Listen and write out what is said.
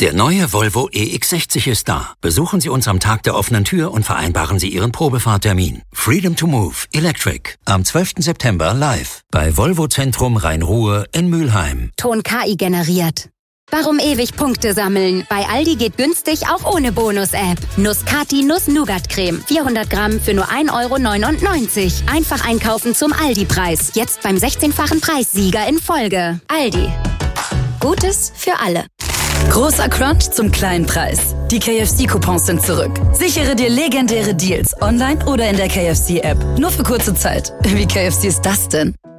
Der neue Volvo EX60 ist da. Besuchen Sie uns am Tag der offenen Tür und vereinbaren Sie Ihren Probefahrtermin. Freedom to Move Electric. Am 12. September live. Bei Volvo Zentrum Rhein-Ruhr in Mülheim. Ton KI generiert. Warum ewig Punkte sammeln? Bei Aldi geht günstig auch ohne Bonus-App. Nuss-Cati Nuss-Nougat-Creme. 400 Gramm für nur 1,99 €. Einfach einkaufen zum Aldi-Preis. Jetzt beim 16-fachen Preissieger in Folge. Aldi. Gutes für alle. Großer Crunch zum kleinen Preis. Die KFC-Coupons sind zurück. Sichere dir legendäre Deals online oder in der KFC-App. Nur für kurze Zeit. Wie KFC ist das denn?